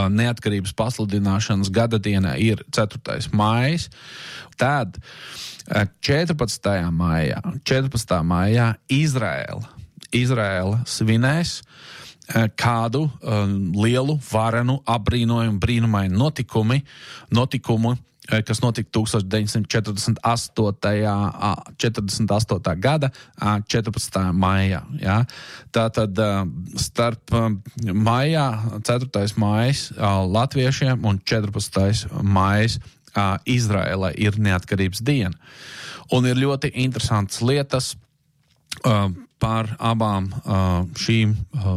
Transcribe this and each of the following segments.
neatkarības pasludināšanas gada diena ir 4. maijs. Tad 14. maijā Izraēla svinēs kādu lielu, varenu, apbrīnojumu, brīnumainu notikumu, kas notika 1948. Gada 14. maijā. Ja? Tātad starp maijā, 4. maijs latviešiem un 14. maijs Izraēlai ir neatkarības diena. Un ir ļoti interesantas lietas par abām šīm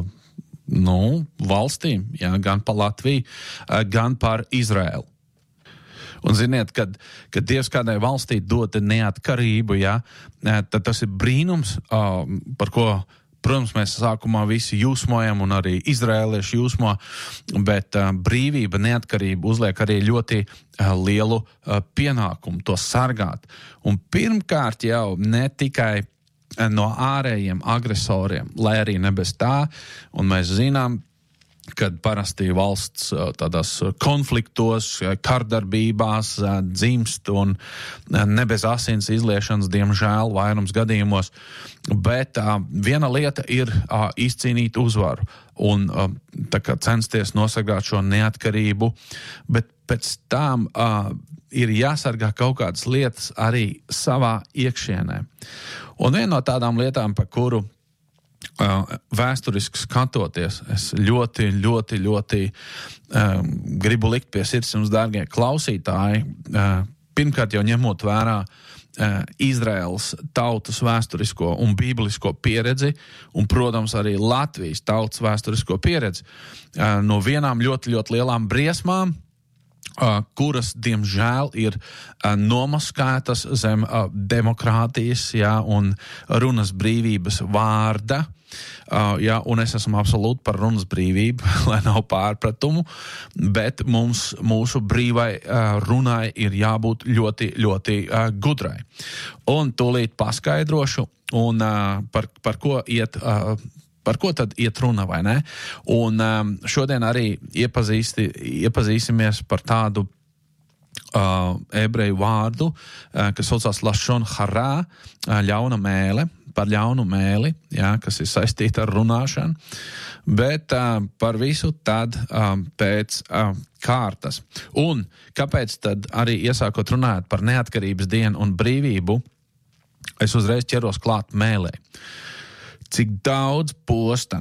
valstīm, ja? Gan par Latviju, gan par Izraēlu. Un ziniet, kad Dievs kādai valstī dod neatkarību, ja, tad tas ir brīnums, par ko, protams, mēs sākumā visi jūsmojam un arī izraēlieši jūsmo, bet brīvība, neatkarība uzliek arī ļoti lielu pienākumu to sargāt. Un pirmkārt jau ne tikai no ārējiem agresoriem, lai arī ne bez tā, un mēs zinām, kad parasti valsts tādās konfliktos, kardarbībās dzimst un ne bez asins izliešanas, diemžēl, vairums gadījumos. Bet viena lieta ir izcīnīt uzvaru un tā kā censties nosargāt šo neatkarību, bet pēc tam ir jāsargā kaut kādas lietas arī savā iekšienē. Un viena no tādām lietām, par kuru vēsturiski skatoties, es ļoti gribu likt pie sirds jums, dārgie klausītāji, pirmkārt jau ņemot vērā Izraēlas tautas vēsturisko un bībelisko pieredzi, un, protams, arī Latvijas tautas vēsturisko pieredzi, no vienām ļoti lielām briesmām, kuras, diemžēl, ir nomaskētas zem demokrātijas, ja, un runas brīvības vārda. Ja, un es esmu absolūti par runas brīvību, lai nav pārpratumu, bet mūsu brīvai runai ir jābūt ļoti gudrai. Un tūlīt paskaidrošu, un par ko tad iet runa, vai ne? Un šodien arī iepazīsimies par tādu ebreju vārdu, kas saucās lashon hara, ļauna mēle, par ļaunu mēli, ja, kas ir saistīta ar runāšanu, bet par visu tad pēc kārtas. Un kāpēc tad arī iesākot runāt par neatkarības dienu un brīvību, es uzreiz ķeros klāt mēlē. Cik daudz posta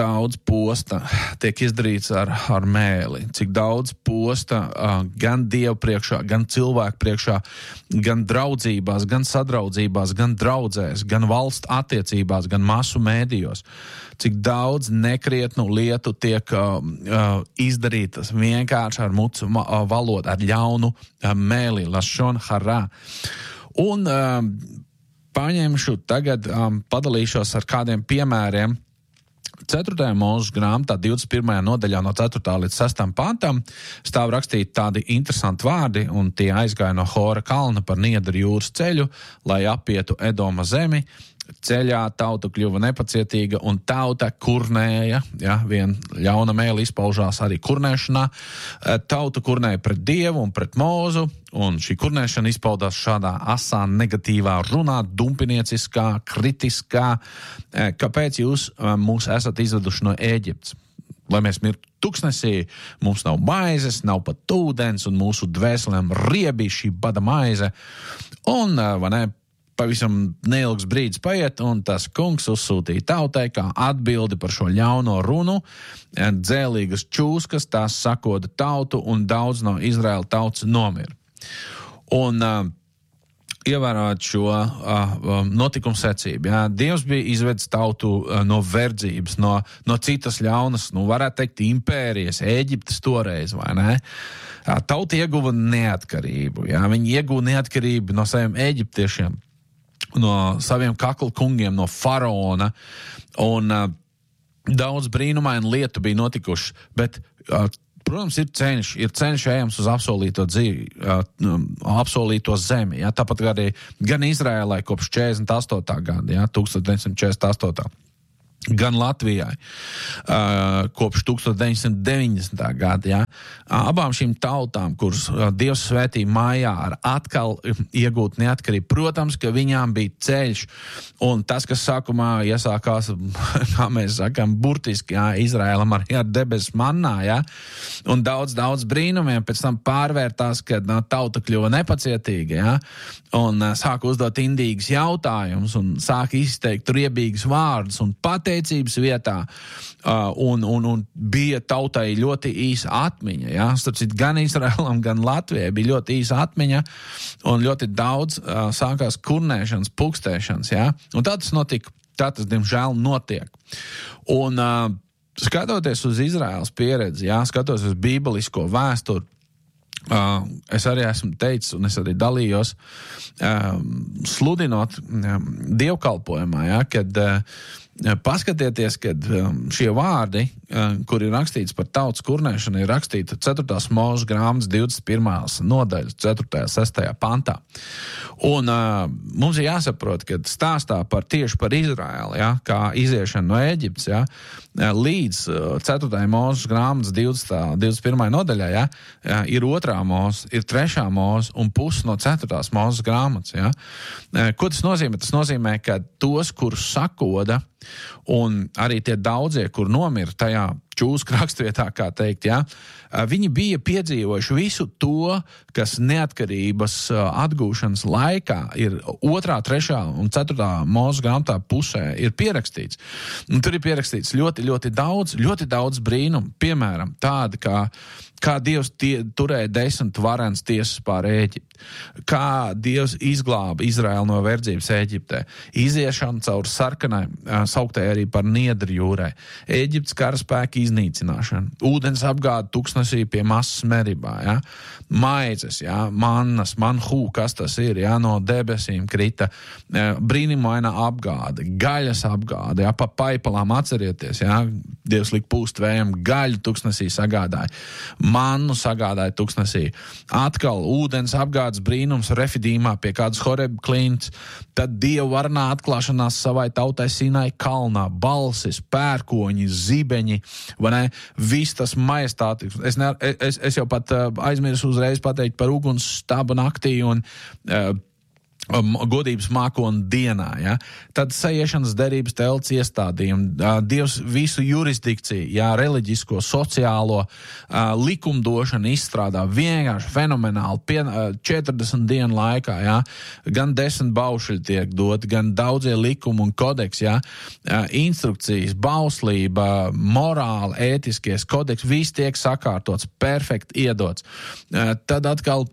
tiek izdarīts ar mēli, cik daudz posta gan Dievu priekšā, gan cilvēku priekšā, gan draudzībās, gan sadraudzībās, gan draudzēs, gan valsts attiecībās, gan masu mēdījos. Cik daudz nekrietnu lietu tiek izdarītas vienkārši ar mucu valodu, ar ļaunu mēli, lashon hara. Un paņemšu tagad, padalīšos ar kādiem piemēriem. 4. Mūzes grāmatā, 21. nodaļā no 4. līdz 6. pantam stāv rakstīti tādi interesanti vārdi, un tie aizgāja no Hora kalna par Niedru jūras ceļu, lai apietu Edoma zemi. Ceļā tauta kļuva nepacietīga un tauta kurnēja, ja, vien ļauna mēle izpaužās arī kurnēšanā. Tauta kurnēja pret Dievu un pret Mūzu, un šī kurnēšana izpaudās šādā asā negatīvā runā, dumpinieciskā, kritiskā. Kāpēc jūs mūs esat izveduši no Ēģiptes? Lai mēs mirtu tuksnesī, mums nav maizes, nav pat ūdens, un mūsu dvēselēm riebī šī bada maize. Un, vai ne, pavisam neilgs brīdis paiet, un tas kungs uzsūtīja tautai kā atbildi par šo ļauno runu, dzēlīgas čūskas, tās sakoda tautu, un daudz no Izraēla tautas nomira. Un ievērot šo notikumu secību. Ja? Dievs bija izvedis tautu no verdzības, no citas ļaunas, varētu teikt, impērijas, Ēģiptes toreiz, vai ne? Tauta ieguva neatkarību. Ja? Viņi ieguva neatkarību no saviem eģiptiešiem, no saviem kaklu kungiem, no faraona, un daudz brīnumainu lietu bija notikuši, bet protams, ir ceļš ejams uz apsolīto dzīvi, apsolīto zemi. Ja? Tāpat arī gan Izraēlai kopš 48. gada, ja? 1948. gan Latvijai kopš 1990. gada. Ja? Abām šīm tautām, kuras Dievs svētīja mājā ar atkal iegūt neatkarību, protams, ka viņām bija ceļš, un tas, kas sākumā iesākās, kā mēs sakām, burtiski, ja? Izraēlam arī ar debesu mannā, ja? Un daudz brīnumiem pēc tam pārvērtās, kad tauta kļuva nepacietīga, ja? Un sāka uzdot indīgas jautājumus un sāka izteikt riebīgas vārdus un pateicības vietā, un bija tautai ļoti īsa atmiņa. Ja? Starp citu, gan Izraēlam, gan Latvijai bija ļoti īsa atmiņa, un ļoti daudz sākās kurnēšanas, pukstēšanas. Ja? Un tā tas notika, tā tas, diemžēl, notiek. Un skatoties uz Izraēlas pieredzi, ja? Skatoties uz bībelisko vēsturi, es arī esmu teicis, un es arī dalījos, sludinot dievkalpojumā, ja, kad paskatieties, kad šie vārdi, kur ir rakstīts par tautas kurnēšanu, ir rakstīti 4. Mūžu grāmatas 21. nodaļas 4. 6. pantā. Un mums ir jāsaprot, ka stāstā tieši par Izraēlu, ja, kā iziešanu no Ēģiptes, ja, līdz 4. Mūžu grāmatas 21. nodaļā, ja, ir 2. mūža, ir 3. mūža un pusi no 4. mūžu grāmatas. Ja. Ko tas nozīmē? Tas nozīmē, ka tos, kurus sakoda, un arī tie daudzie, kur nomira tajā čūsku rakstvietā, kā teikt, ja, viņi bija piedzīvojuši visu to, kas neatkarības atgūšanas laikā ir 2., 3. un 4. mūžu grāmatā pusē ir pierakstīts. Un tur ir pierakstīts ļoti daudz brīnumu, piemēram, tādi kā Dievs turēja 10 varenas tiesas pār Ēģipti, kā Dievs izglāba Izraēlu no verdzības Ēģiptē, iziešana caur sarkanai, sauktē arī par Niedru jūrai, Ēģiptes karaspēka iznīcināšana, ūdens apgāde tuksnesī pie Masas Meribā, ja? Maizes, ja? Mannas, manhū, kas tas ir, ja? No debesīm krita, brīnumaina apgāde, gaļas apgāde, ja? Pa paipalām atcerieties, ja? Dievs lika pūst vējam, gaļu tuksnesī sagādāja, mannu sagādāja tuksnesī, atkal ūdens apgādes brīnums Refidīmā pie kādas Horeb klints, tad Dieva varnā atklāšanās savai tautai Sinai kalnā, balsis, pērkoņi, zibeņi, vai ne, viss tas majestātiks. Es jau pat aizmirsu uzreiz pateikt par uguns stabu naktī un godības mākona dienā, ja? Tad sajiešanas derības telts iestādījumi, Dievs visu jurisdikciju, ja, reliģisko, sociālo likumdošanu izstrādā vienkārši fenomenāli 40 dienu laikā, ja? Gan 10 baušļi tiek dot, gan daudzie likumi un kodeks, ja? Instrukcijas, bauslība, morāli, ētiskies kodeks, viss tiek sakārtots, perfekti iedots. Tad atkal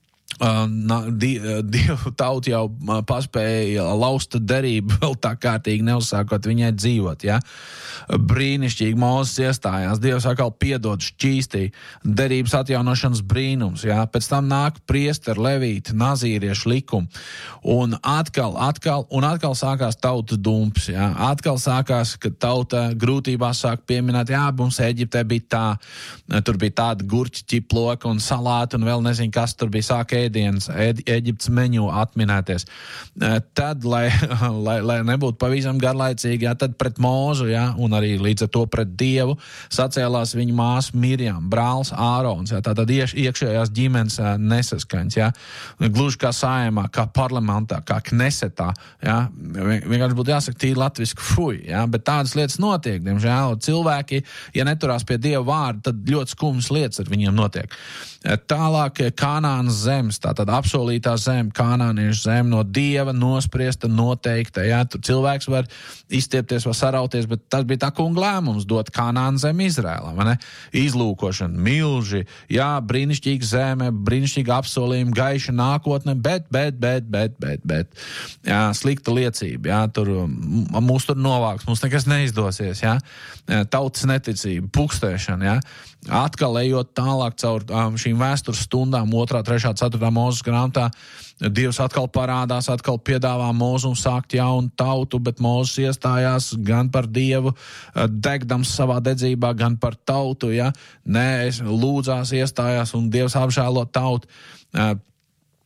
Dievu tauta jau paspēja lausta derību vēl tā kārtīgi neuzsākot viņai dzīvot, ja? Brīnišķīgi Mūzes iestājās, Dievs atkal piedod šķīstī, derības atjaunošanas brīnums, ja? Pēc tam nāk priesteri, levīti, nazīriešu likumi, un atkal sākās tautas dumps, ja? Atkal sākās, kad tauta grūtībās sāk pieminēt, jā, mums Eģiptē bija tā, tur bija tāda gurķi, ķiploka un salāti, un vēl nezinu, kas tur bija sāk ēdienas, Eģiptes meņu atminēties. Tad, lai nebūtu pavisam garlaicīgi, ja, tad pret Mūzu, ja, un arī līdz ar to pret Dievu sacēlās viņa māsa Mirjam, brālis Ārons, ja, tātad iekšējās ģimenes nesaskaņas, ja, gluži kā Saeimā, kā parlamentā, kā Knesetā, ja, vienkārši būtu jāsaka tīri latviski fuj, ja, bet tādas lietas notiek, diemžēl, cilvēki, ja neturās pie Dieva vārda, tad ļoti skumjas lietas ar viņiem notiek. Tālāk Kanānas zemes, tātad apsolītā zeme, kanāniešu zeme no Dieva nospriesta noteikta, ja, tur cilvēks var izstiepties, var sarauties, bet tas bija tā kunga lēmums dot Kanānas zemi Izrēlam, vai ne? Izlūkošana, milži, jā, brīnišķīga zeme, brīnišķīga apsolījuma, gaiša nākotne, bet, jā, slikta liecība, jā, tur, mūs tur novāks, mums nekas neizdosies, jā, tautas neticība, pukstēšana, jā, atkal ejot tālāk caur šīm vēstures stundām 2., 3., 4. Mūzes grāmatā, Dievs atkal parādās, atkal piedāvā Mūzum sākt jaunu tautu, bet Mūzes iestājās gan par Dievu, degdams savā dedzībā, gan par tautu, ja? Nē, lūdzās, iestājās un Dievs apžēlo tautu.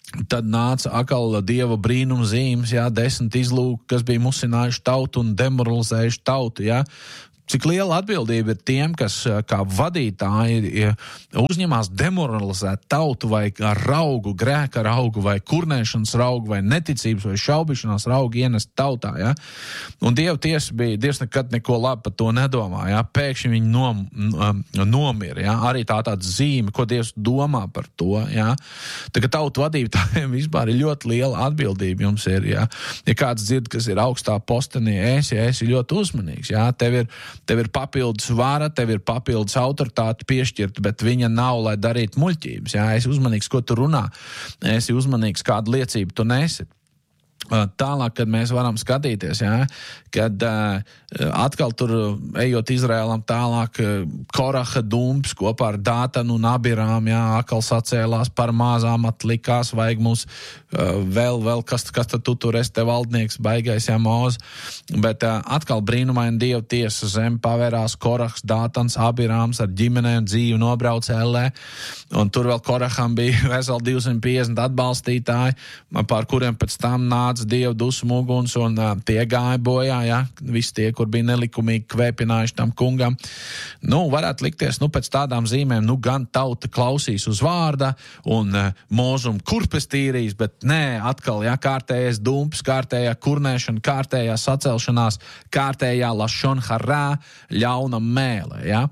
Tad nāca atkal Dieva brīnuma zīmes, 10 izlūki, kas bija musinājuši tautu un demoralizējuši tautu, Cik liela atbildība ir tiem, kas kā vadītāji uzņemās demoralizēt tautu vai raugu, grēka raugu, vai kurnēšanas raugu, vai neticības, vai šaubišanās raugu ienest tautā, Un Dieva tiesa bija, Dievs nekad neko labi par to nedomā, Pēkšņi viņi nomira, Arī tāda zīme, ko Dievs domā par to, Tā kā tautu vadītājiem vispār ir ļoti liela atbildība jums ir, Ja kāds dzird, kas ir augstā postenī, esi ļoti uzmanīgs, Tev ir papildus vara, tev ir papildus autoritāte piešķirta, bet viņa nav, lai darītu muļķības. Esi uzmanīgs, ko tu runā. Esi uzmanīgs, kādu liecību tu nesi. Tālāk, kad mēs varam skatīties, kad atkal tur ejot Izraēlam tālāk Koraha dumps kopā ar Dātanu un Abirām, atkal sacēlās par māzām, atlikās, vajag mums vēl kas tad tu tur esi te valdnieks, baigais, Moz, bet atkal brīnumaini Dieva tiesa zem pavērās Korahs, Dātans, Abirāms ar ģimenēm dzīvi nobrauc ellē, un tur vēl Koraham bija veseli 250 atbalstītāji, pār kuriem pēc tam nāca Dieva dusmu uguns un tie gāja bojā, visi tie, kur bija nelikumīgi kvēpinājuši tam kungam. Varētu likties, pēc tādām zīmēm, gan tauta klausīs uz vārda un mūzum kurpes tīrīs, bet nē, atkal, kārtējais dumps, kārtējā kurnēšana, kārtējā sacelšanās, kārtējā lašon harā, ļauna mēle,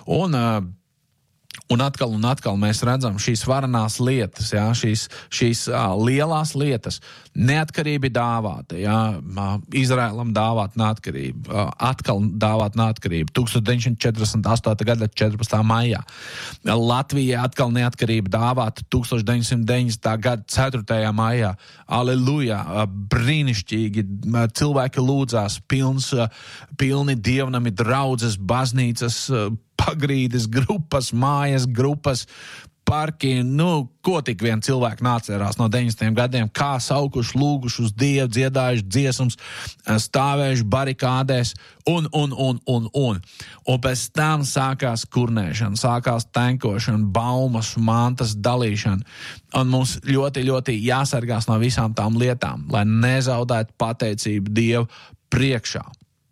Un atkal mēs redzam šīs varanās lietas, šīs lielās lietas. Neatkarība dāvāta, Izraēlam dāvāt neatkarību, atkal dāvāt neatkarību 1948. gada 14. maijā. Latvijai atkal neatkarība dāvāta 1990. gada 4. maijā. Aleluja, brīnišķīgi, cilvēki lūdzās, pilni dievnami draudzes, baznīcas, pagrīdes grupas, mājas grupas, parki, ko tik vien cilvēki nācerās no 90. gadiem, kā saukuši, lūguši uz Dievu, dziedājuši dziesums, stāvējuši barikādēs, un. Un pēc tam sākās kurnēšana, sākās tankošana, baumas, mantas dalīšana, un mums ļoti, ļoti jāsargās no visām tām lietām, lai nezaudētu pateicību Dievu priekšā.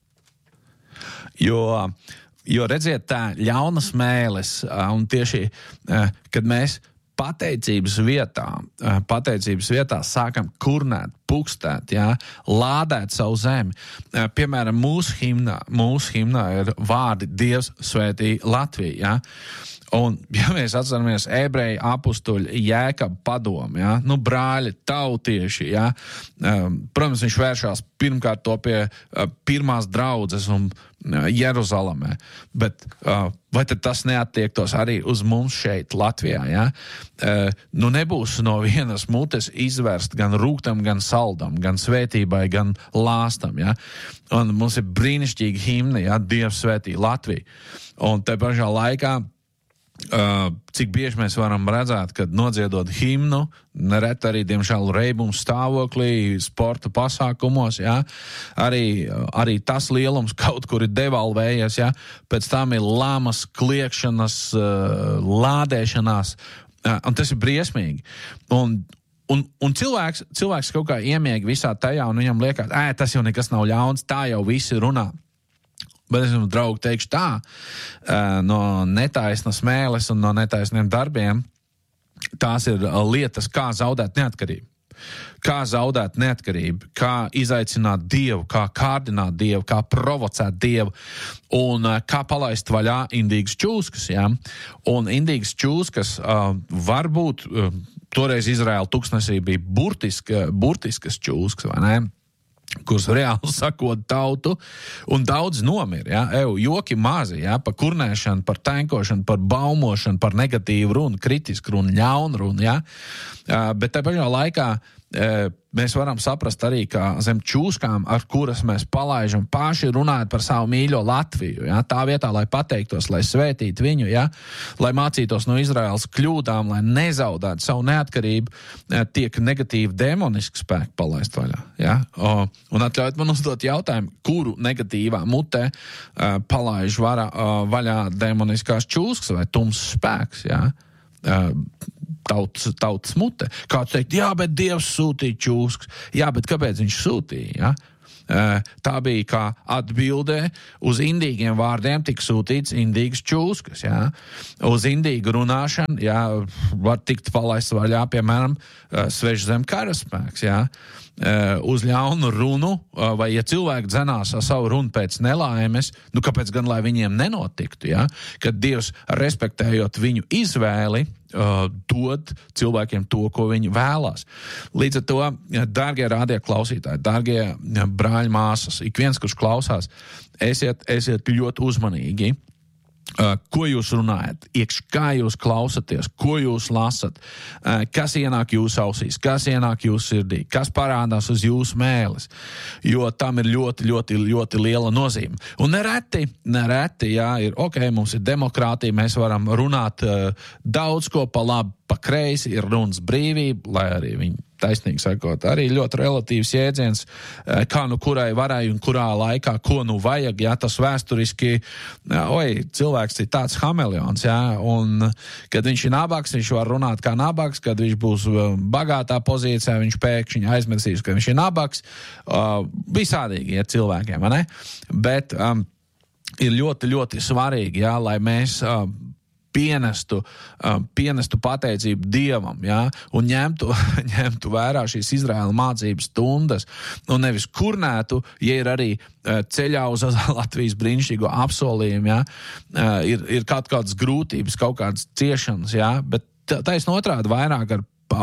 Jo redziet, tā ļaunas mēles, un tieši, kad mēs pateicības vietā sākam kurnēt, pukstēt, lādēt savu zemi. Piemēram, mūsu himnā ir vārdi Dievs svētī Latviju, Un, mēs atceramies ebreju apustuļu Jēkabu padomu, brāļi, tautieši, protams, viņš vēršās pirmkārt to pie pirmās draudzes un Jeruzalemē, bet vai tad tas neattiektos arī uz mums šeit, Latvijā, nebūs no vienas mutes izvērst gan rūgtam, gan saldam, gan svētībai, gan lāstam, Un mums ir brīnišķīgi himni, Dievs svētī Latviju. Un te pašā laikā cik bieži mēs varam redzēt, kad nodziedot himnu, nereti arī, diemžēl, reibums stāvoklī, sporta pasākumos, arī tas lielums kaut kur ir devalvējies, pēc tam ir lamas, kliekšanas, lādēšanās, un tas ir briesmīgi. Un cilvēks kaut kā iemieg visā tajā, un viņam liekas, tas jau nekas nav ļauns, tā jau visi runā. Bet es jums, draugi, teikšu tā, no netaisnas mēles un no netaisniem darbiem, tās ir lietas, kā zaudēt neatkarību. Kā zaudēt neatkarību, kā izaicināt Dievu, kā kārdināt Dievu, kā provocēt Dievu un kā palaist vaļā indīgas čūskas, Un indīgas čūskas varbūt toreiz Izraēla tuksnesī bija burtiskas čūskas, vai ne? Kuras reāli sakot tautu, un daudz nomira, joki mazi, par kurnēšanu, par tankošanu, par baumošanu, par negatīvu runu, kritisku runu, ļaunu runu, bet tā pašā laikā mēs varam saprast arī, ka zem čūskām, ar kuras mēs palaižam paši runāt par savu mīļo Latviju, tā vietā, lai pateiktos, lai svētītu viņu, lai mācītos no Izraēlas kļūdām, lai nezaudētu savu neatkarību, tiek negatīvi demoniski spēki palaist vaļā, Un atļaujiet man uzdot jautājumu, kuru negatīvā mutē palaiž vaļā demoniskās čūskas vai tums spēks, tautas mute. Kāds teikt, jā, bet Dievs sūtīja čūskas. Jā, bet kāpēc viņš sūtīja, ja? Tā bija kā atbildē uz indīgiem vārdiem tika sūtīts indīgas čūskas, jā. Uz indīgu runāšanu, jā, var tikt palaists vaļā, piemēram, svešzem karaspēks, jā. Uz ļaunu runu, vai ja cilvēki dzenās ar savu runu pēc nelaimes, nu kāpēc gan, lai viņiem nenotiktu, jā? Kad Dievs, respektējot viņu izvēli, dod cilvēkiem to, ko viņi vēlās. Līdz ar to, dārgie radio klausītāji, dārgie brāļi māsas, ik viens, kurš klausās, esiet ļoti uzmanīgi. Ko jūs runājat, kā jūs klausaties, ko jūs lasat, kas ienāk jūsu ausīs, kas ienāk jūsu sirdī, kas parādās uz jūsu mēles, jo tam ir ļoti, ļoti, ļoti liela nozīme. Un nereti, jā, mums ir demokrātija, mēs varam runāt daudz ko pa labi, pa kreisi, ir runas brīvība, lai arī viņi taisnīgi sakot, arī ļoti relatīvs jēdziens, kā nu kurai varai un kurā laikā, ko nu vajag, jā, tas vēsturiski, cilvēks ir tāds hameleons, jā, un kad viņš ir nabaks, viņš var runāt kā nabaks, kad viņš būs bagātā pozīcijā, viņš pēkšņi aizmirsīs, ka viņš ir nabaks, visādīgi ir cilvēkiem, vai ne? Bet ir ļoti, ļoti svarīgi, jā, lai mēs pienestu pateicību Dievam, ja, un ņemtu vērā šīs Izraēla mācības stundas, un nevis kurnētu, ja ir arī ceļā uz Latvijas brīnišķīgo apsolījumu, ja, ir kaut kādas grūtības, kaut kādas ciešanas, ja, bet taisn otrādi vairāk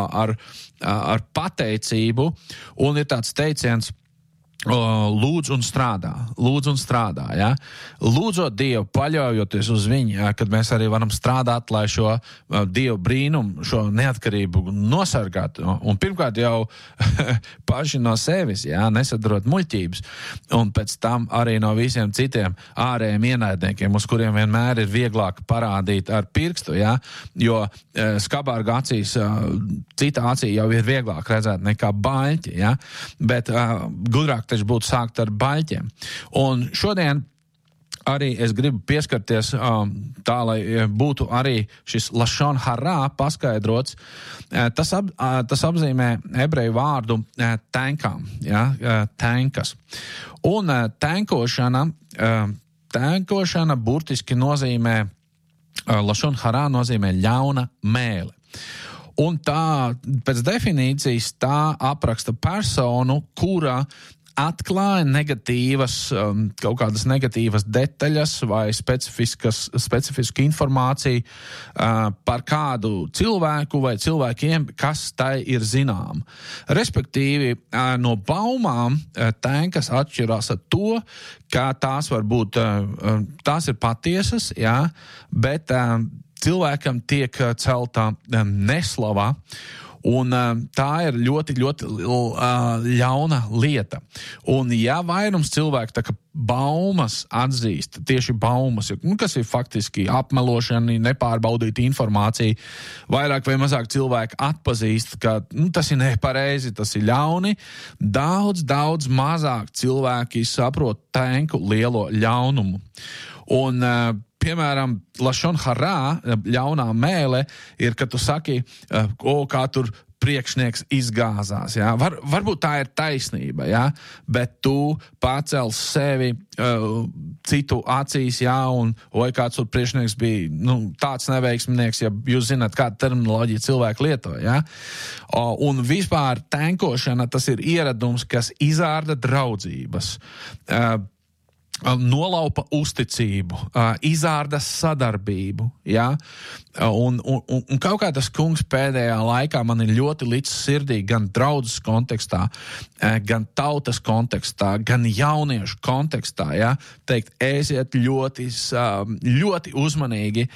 ar pateicību, un ir tāds teiciens, lūdz un strādā, ja? Lūdzot Dievu, paļaujoties uz viņu, ja? Kad mēs arī varam strādāt, lai šo Dievu brīnumu, šo neatkarību nosargātu. Un pirmkārt jau paši no sevis, ja? Nesadarot muļķības, un pēc tam arī no visiem citiem ārējiem ienaidniekiem, uz kuriem vienmēr ir vieglāk parādīt ar pirkstu, ja? Jo skabārga acīs, cita acī jau ir vieglāk redzēt nekā baļķi, ja? Bet gudrāk taču būtu sākt ar baļķiem. Un šodien arī es gribu pieskarties tā, lai būtu arī šis lashon harā paskaidrots. Tas apzīmē ebreju vārdu tenkām, ja, tenkas. Un tenkošana burtiski nozīmē, lashon harā nozīmē ļauna mēle. Un tā, pēc definīcijas, tā apraksta personu, kura atklāja negatīvas, kaut kādas negatīvas detaļas vai specifisku informāciju par kādu cilvēku vai cilvēkiem, kas tai ir zinām. Respektīvi, no baumām tenkas atšķirās ar to, ka tās var būt, tās ir patiesas, jā, bet cilvēkam tiek celtā neslavā. Un tā ir ļoti, ļoti ļauna lieta. Un ja vairums cilvēku tā kā baumas atzīst, tieši baumas, kas ir faktiski apmelošana, nepārbaudīta informācija, vairāk vai mazāk cilvēki atpazīst, ka tas ir nepareizi, tas ir ļauni, daudz mazāk cilvēki saprot tenku lielo ļaunumu. Un piemēram, lashon harā, ļaunā mēle, ir, ka tu saki, kā tur priekšnieks izgāzās. Ja? Varbūt tā ir taisnība, ja? Bet tu pacel sevi citu acīs, ja? Un kāds tur priekšnieks bija tāds neveiksminieks, ja jūs zināt, kāda terminoloģija cilvēki lieto. Ja? Un vispār tenkošana, tas ir ieradums, kas izārda draudzības. Nolaupa uzticību, izārda sadarbību, ja? Un kaut kā tas kungs pēdējā laikā man ir ļoti līdz sirdī gan draudzes kontekstā, gan tautas kontekstā, gan jauniešu kontekstā, ja? Teikt, esiet ļoti uzmanīgi,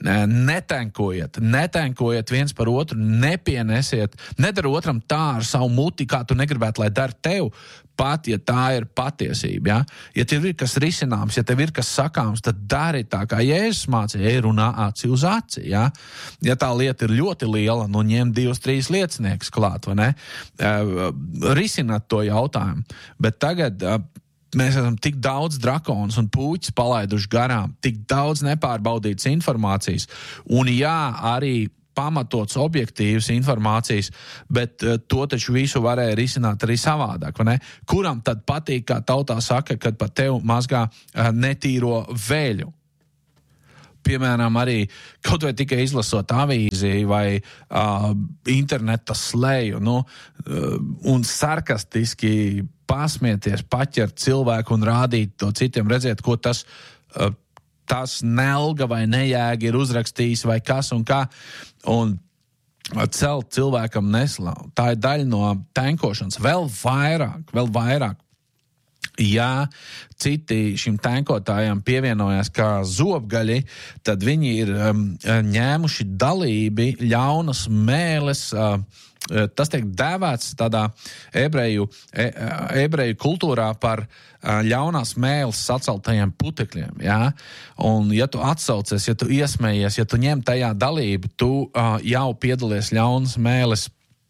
netenkojiet viens par otru, nepienesiet, nedara otram tā ar savu muti, kā tu negribētu, lai dara tev, pat, ja tā ir patiesība, ja? Ja tev ir kas risināms, ja tev ir kas sakāms, tad dari tā, kā Jēzus mācīja, runā aci uz aci, ja? Ja tā lieta ir ļoti liela, ņem 2-3 lieciniekus klāt, vai ne? Risināt to jautājumu. Bet tagad mēs esam tik daudz drakonus un puķis palaiduši garām, tik daudz nepārbaudītas informācijas, un jā, arī pamatots objektīvs informācijas, bet to taču visu varēja risināt arī savādāk, vai ne? Kuram tad patīk, kā tautā saka, kad pat tev mazgā netīro vēļu? Piemēram, arī kaut vai tikai izlasot avīzi vai interneta slēju, un sarkastiski pasmieties, paķert cilvēku un rādīt to citiem, redzēt, ko tas nelga vai nejēga ir uzrakstījis vai kas un kā, un celt cilvēkam neslavu. Tā ir daļa no tankošanas. Vēl vairāk. Ja citi šim tankotājiem pievienojās kā zobgaļi, tad viņi ir ņēmuši dalību ļaunas mēles, tas tiek dēvēts tādā ebreju kultūrā par ļaunās mēles saceltajiem putekļiem, ja? Un ja tu atsaucies, ja tu iesmējies, ja tu ņem tajā dalību, tu jau piedalies ļaunas mēles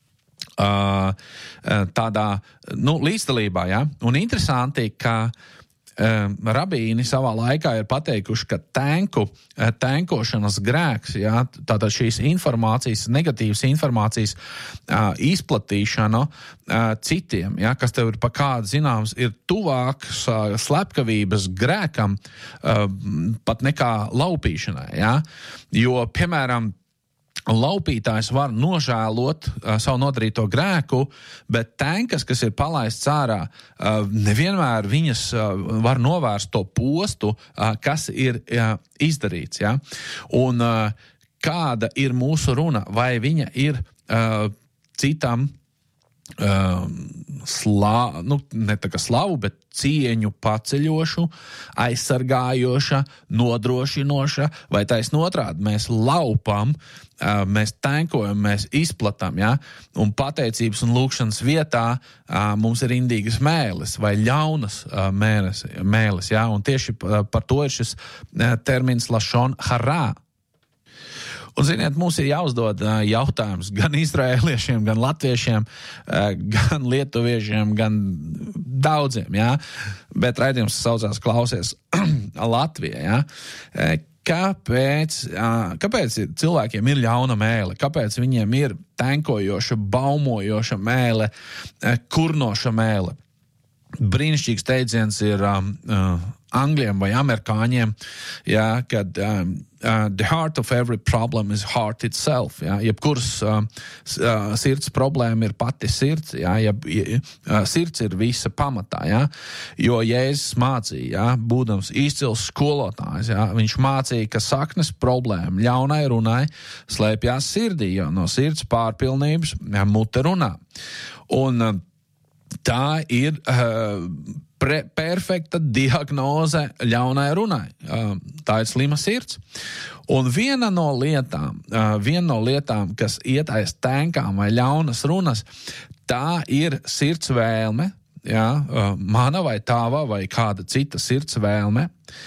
tādā, līdzdalībā, ja? Un interesanti, ka rabīni savā laikā ir pateikuši, ka tankošanas grēks, ja? Tātad šīs informācijas, negatīvas informācijas izplatīšana citiem, ja? Kas tev ir pa kādu zināms, ir tuvāks slepkavības grēkam pat nekā laupīšanai, ja? Jo, piemēram, laupītājs var nožēlot savu nodarīto grēku, bet tankas, kas ir palaists ārā, nevienmēr viņas var novērst to postu, kas ir izdarīts. Ja? Un kāda ir mūsu runa? Vai viņa ir citam ne tā kā slavu, bet cieņu paceļošu, aizsargājoša, nodrošinoša, vai taisn otrādi mēs laupam, mēs tankojam, mēs izplatam, ja? Un pateicības un lūkšanas vietā mums ir indīgas mēles vai ļaunas mēles, ja? Un tieši par to ir šis termins lashon hara. Un, ziniet, mums ir jāuzdod jautājums gan izraēliešiem, gan latviešiem, gan lietuviešiem, gan daudziem, jā. Bet raidījums saucās Klausies Latvijā, jā. Kāpēc cilvēkiem ir ļauna mēle? Kāpēc viņiem ir tankojoša, baumojoša mēle, kurnoša mēle? Brīnišķīgs teiciens ir angļiem vai amerikāņiem, ja, kad the heart of every problem is heart itself. Ja, jebkuras sirds problēma ir pati sirds, ja, sirds ir visa pamatā. Ja, jo Jēzus mācīja, ja, būdams izcils skolotājs, ja, viņš mācīja, ka saknes problēma ļaunai runai slēpjās sirdī, jo no sirds pārpilnības mute runā. Un tā ir perfekta diagnoze ļaunai runai. Tā ir slima sirds. Un viena no lietām, kas iet aiz tankām vai ļaunas runas, tā ir sirds vēlme, ja, mana vai tava vai kāda cita sirds vēlme,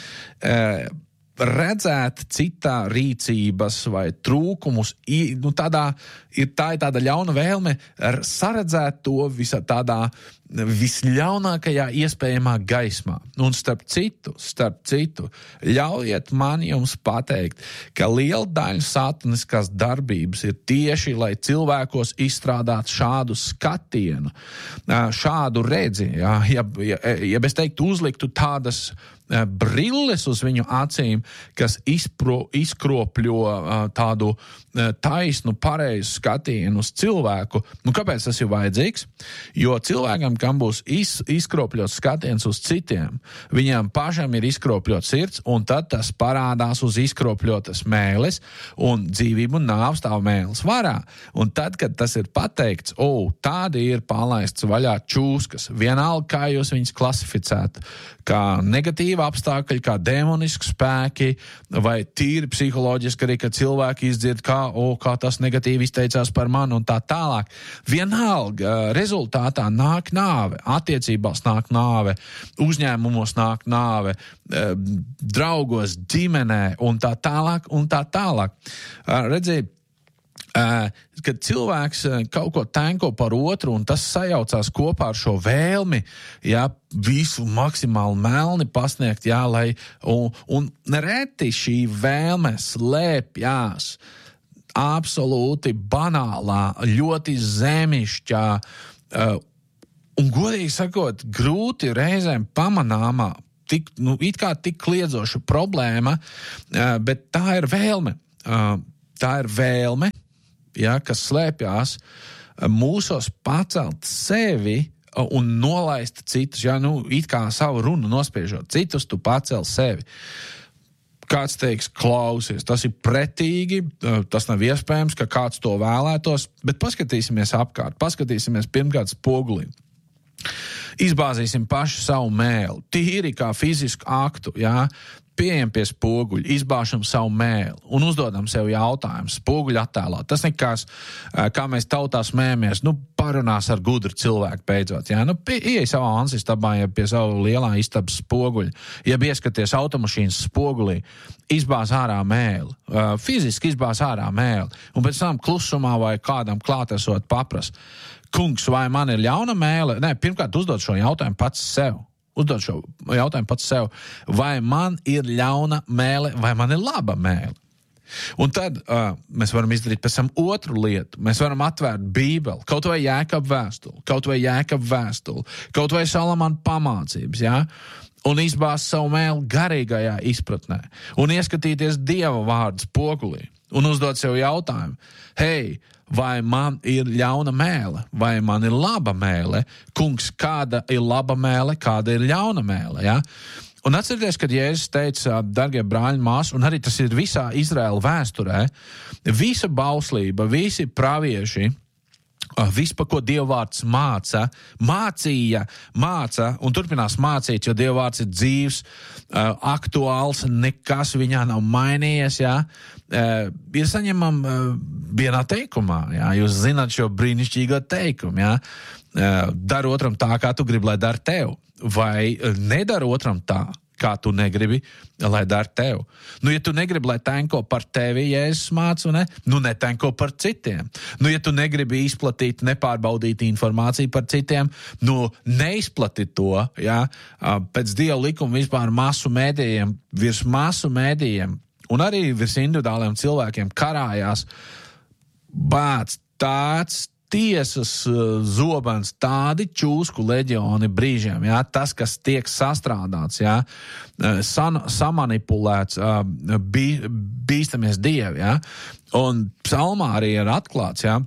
redzēt citā rīcības vai trūkumus, tā ir tāda ļauna vēlme saredzēt to tādā visļaunākajā iespējamā gaismā. Un starp citu, ļaujiet man jums pateikt, ka liela daļa sataniskās darbības ir tieši, lai cilvēkos izstrādātu šādu skatienu, šādu redzi, ja es teiktu, uzliktu tādas brilles uz viņu acīm, kas izkropļo tādu taisnu, pareizu skatienu uz cilvēku. Kāpēc tas ir vajadzīgs? Jo cilvēkam, kam būs izkropļots skatiens uz citiem, viņam pašam ir izkropļots sirds, un tad tas parādās uz izkropļotas mēles, un dzīvību un nāvi stāv mēles varā. Un tad, kad tas ir pateikts, tādi ir palaists vaļā čūskas, vienalga, kā jūs viņus klasificētu, kā negatīvi apstākļi, kā demoniski spēki, vai tīri psiholoģiski arī, ka cilvēki izdzird, kā tas negatīvi izteicās par mani un tā tālāk. Vienalga, rezultātā nāk nāve, attiecībās nāk nāve, uzņēmumos nāk nāve, draugos, ģimenē un tā tālāk un tā tālāk. Redziet, kad cilvēks kaut ko tanko par otru un tas sajaucās kopā ar šo vēlmi, ja, visu maksimāli melni pasniegt, ja, un nereti šī vēlme slēpjās absolūti banālā, ļoti zemišķā un, godīgi sakot, grūti reizēm pamanāmā, it kā tik kliedzoša problēma, bet tā ir vēlme. Tā ir vēlme, ja, kas slēpjās mūsos pacelt sevi un nolaist citus. Ja, it kā savu runu nospiežot citus, tu pacel sevi. Kāds teiks, klausies, tas ir pretīgi, tas nav iespējams, ka kāds to vēlētos, bet paskatīsimies apkārt, paskatīsimies pirmkārt spogulī. Izbāzīsim pašu savu mēli, tīri kā fizisku aktu, jā, pieejam pie spoguļa, izbāžam savu mēli un uzdodam sev jautājumu spoguļa attēlā. Tas nekas, kā mēs tautā smējamies, parunās ar gudru cilvēku beidzot, jā, ieej savā ansistabā, ja pie savu lielā istabas spoguļa, ja ieskaties automašīnas spogulī, izbāz ārā mēli, fiziski izbāz ārā mēli, un pēc tam klusumā vai kādam klātesot papras. Kungs, vai man ir ļauna mēle? Nē, pirmkārt uzdod šo jautājumu pats sev. Vai man ir ļauna mēle, vai man ir laba mēle? Un tad mēs varam izdarīt pēc tam otru lietu. Mēs varam atvērt Bībeli, kaut vai Jēkabu vēstuli, kaut vai Salamana pamācības, jā? Un izbāzt savu mēli garīgajā izpratnē. Un ieskatīties Dieva vārdu spogulī. Un uzdot sev jautājumu. Hei, vai man ir ļauna mēle, vai man ir laba mēle? Kungs, kāda ir laba mēle, kāda ir ļauna mēle, ja? Un atcerieties, kad Jēzus teica, dargie brāļi, māsas, un arī tas ir visā Izraēla vēsturē, visa bauslība, visi pravieši, viss, pa ko Dievvārds māca, un turpinās mācīt, jo Dievvārds ir dzīvs, aktuāls, nekas viņā nav mainījies, jā. Ir saņemam vienā teikumā, jā. Jūs zināt šo brīnišķīgo teikumu, jā. Dar otram tā, kā tu gribi, lai dar tev, vai nedar otram tā, kā tu negribi, lai dar tev. Ja tu negribi, lai tenko par tevi, Jēzus māca, netenko par citiem. Ja tu negribi izplatīt, nepārbaudīt informāciju par citiem, neizplati to, ja, pēc Dieva likuma vispār virs masu mēdījiem, un arī virs individuāliem cilvēkiem karājās bāc tāds tiesas zobens, tādi čūsku leģioni brīžiem, jā, tas, kas tiek sastrādāts, jā, samanipulēts, bīstamies Dievi, jā, un psalmā arī ir atklāts, jā,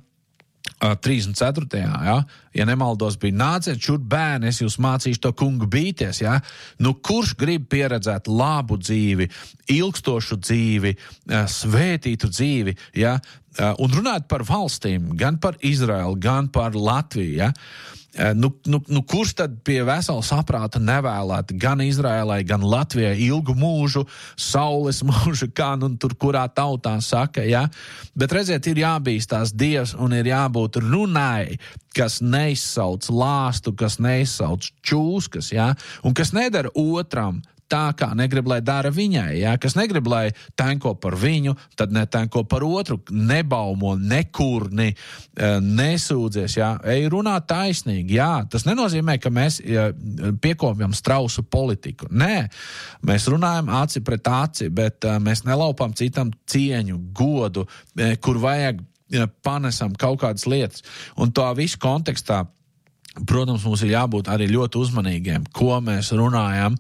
34. Jā, ja nemaldos bija nāciet šur bērni, es jūs mācīšu to kungu bīties, jā, kurš grib pieredzēt labu dzīvi, ilgstošu dzīvi, svētītu dzīvi, jā, un runāt par valstīm, gan par Izraelu, gan par Latviju, ja? Kurš tad pie vesela saprāta nevēlēt gan Izraēlai, gan Latvijai ilgu mūžu, saules mūžu, kā tur kurā tautā saka, ja? Bet redziet, ir jābīstās Dievs un ir jābūt runai, kas neizsauc lāstu, kas neizsauc čūskas, ja? Un kas nedara otram tā, kā negrib, lai dara viņai, ja? Kas negrib, lai tenko par viņu, tad netenko par otru, nebaumo, nekurni, nesūdzies, ja? Ej runāt taisnīgi, jā, tas nenozīmē, ka mēs piekopjam strausu politiku. Nē, mēs runājam aci pret aci, bet mēs nelaupām citam cieņu, godu, kur vajag panesam kaut kādas lietas. Un to visu kontekstā, protams, mums ir jābūt arī ļoti uzmanīgiem, ko mēs runājam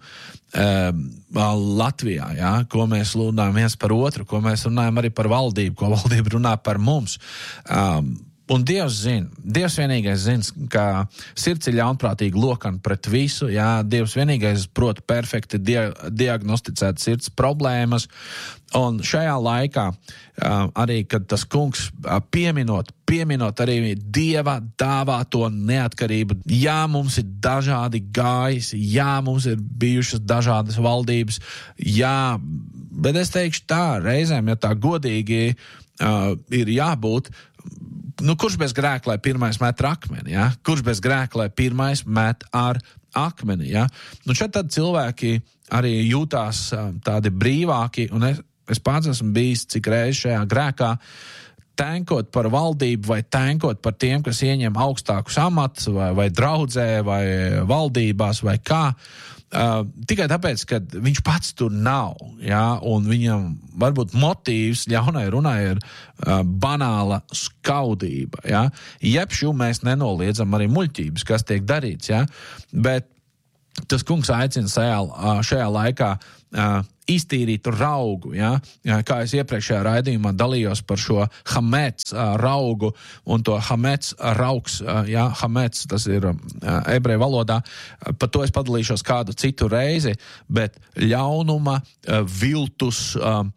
Latvijā, ja? Ko mēs runājam viens par otru, ko mēs runājam arī par valdību, ko valdība runā par mums. Un Dievs zina, Dievs vienīgais zina, ka sirds ir ļaunprātīgi lokana pret visu, jā, Dievs vienīgais prot perfekti diagnosticēt sirds problēmas, un šajā laikā arī, kad tas kungs pieminot arī Dieva dāvāto neatkarību, jā, mums ir dažādi gājis, jā, mums ir bijušas dažādas valdības, jā, bet es teikšu tā, reizēm, ja tā godīgi ir jābūt, kurš bez grēka, lai pirmais met ar akmeni, ja? Kurš bez grēka, lai pirmais met ar akmeni, ja? Šeit tad cilvēki arī jūtās tādi brīvāki, un es pats esmu bijis cik reiz šajā grēkā, tankot par valdību vai tankot par tiem, kas ieņem augstākus amatus vai draudzē vai valdībās vai kā. Tikai tāpēc, ka viņš pats tur nav, ja, un viņam varbūt motīvs ļaunai runai ir banāla skaudība, ja. Jeb šo mēs nenoliedzam arī muļķības, kas tiek darīts, ja, bet tas kungs aicina šajā laikā iztīrīt raugu, ja? Kā es iepriekšējā raidījumā dalījos par šo hamets raugu, un to hamets raugs, ja? Hamets, tas ir ebreju valodā, par to es padalīšos kādu citu reizi, bet ļaunuma, viltus,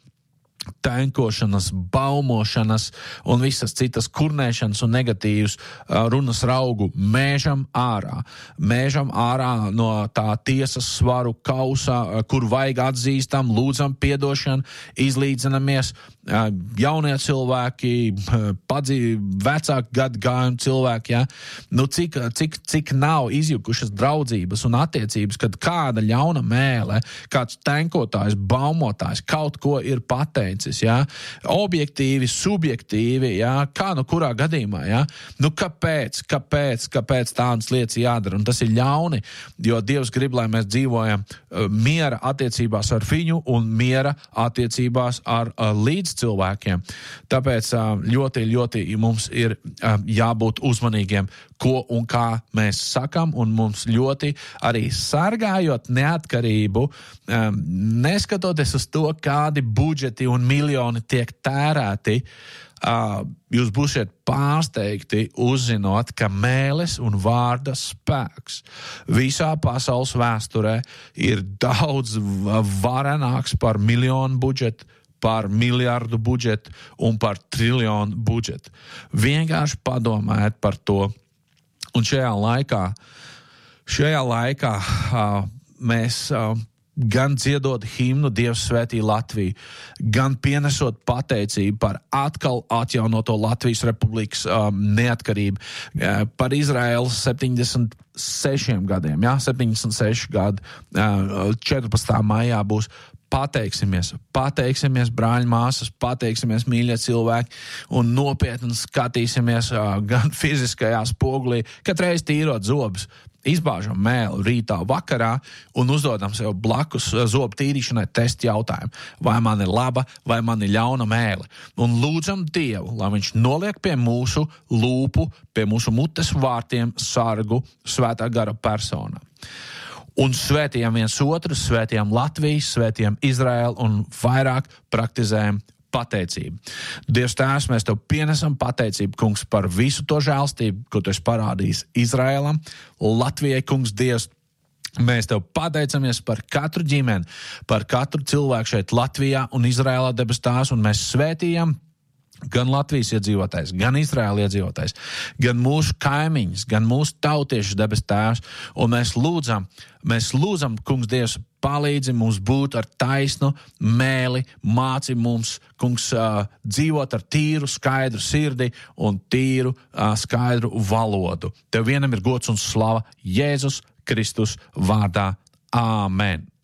tankošanas, baumošanas un visas citas kurnēšanas un negatīvas runas raugu mēžam ārā. Mēžam ārā no tā tiesas svaru kausa, kur vajag atzīstam, lūdzam piedošanu, izlīdzinamies, jaunie cilvēki, vecāku gadgājumu cilvēki, ja? Nu, cik nav izjukušas draudzības un attiecības, kad kāda ļauna mēle, kāds tankotājs, baumotājs kaut ko ir pateicis, ja? Objektīvi, subjektīvi, ja? Kā nu kurā gadījumā, ja? Nu, kāpēc tādas lietas jādara? Un tas ir ļauni, jo Dievs grib, lai mēs dzīvojam miera attiecībās ar viņu un miera attiecībās ar līdz cilvēkiem. Tāpēc ļoti mums ir jābūt uzmanīgiem, ko un kā mēs sakam, un mums ļoti arī sargājot neatkarību, neskatoties uz to, kādi budžeti un miljoni tiek tērēti, jūs būsiet pārsteigti uzzinot, ka mēles un vārda spēks visā pasaules vēsturē ir daudz varenāks par miljonu budžetu, par miljardu budžetu un par triljonu budžetu. Vienkārši padomājiet par to. Un šajā laikā mēs gan dziedot himnu Dievs svētī Latviju, gan pienesot pateicību par atkal atjaunoto Latvijas republikas neatkarību, par Izraēlas 76 gadiem, ja? 76 gadi, 14. maijā būs. Pateiksimies, brāļi, māsas, pateiksimies, mīļie cilvēki, un nopietni skatīsimies gan fiziskajā spogulī, katreiz tīrot zobus, izbāžam mēli rītā vakarā un uzdodam sev blakus zobu tīrīšanai testu jautājumu, vai man ir laba, vai man ir ļauna mēle. Un lūdzam Dievu, lai viņš noliek pie mūsu lūpu, pie mūsu mutes vārtiem sargu svētā gara personā. Un svētījam viens otru, svētījam Latviju, svētījam Izraēlu un vairāk praktizējam pateicību. Dievs Tēvs, mēs Tev pienesam pateicību, kungs, par visu to žēlstību, ko Tu esi parādījis Izraēlam, Latvijai, kungs, Dievs. Mēs Tev pateicamies par katru ģimeni, par katru cilvēku šeit Latvijā un Izraēlā, debes Tēvs, un mēs svētījam gan Latvijas iedzīvotājs, gan Izraēla iedzīvotājs, gan mūsu kaimiņus, gan mūsu tautiešus, debes Tēvs, un mēs lūdzam, kungs Dievs, palīdzi mums būt ar taisnu mēli, māci mums, kungs, dzīvot ar tīru, skaidru sirdi un tīru, skaidru valodu. Tev vienam ir gods un slava Jēzus Kristus vārdā. Āmen.